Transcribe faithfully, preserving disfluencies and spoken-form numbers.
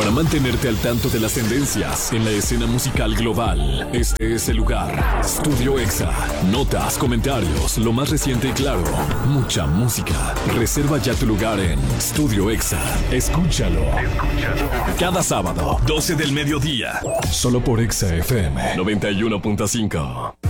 Para mantenerte al tanto de las tendencias en la escena musical global, este es el lugar. Estudio Exa. Notas, comentarios, lo más reciente y claro. Mucha música. Reserva ya tu lugar en Estudio Exa. Escúchalo. Escúchalo. Cada sábado, doce del mediodía. Solo por Exa F M noventa y uno punto cinco.